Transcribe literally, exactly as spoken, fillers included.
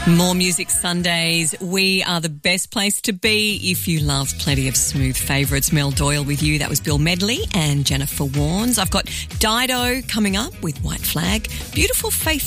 More Music Sundays. We are the best place to be if you love plenty of smooth favourites. Mel Doyle with you. That was Bill Medley and Jennifer Warnes. I've got Dido coming up with White Flag. Beautiful Faith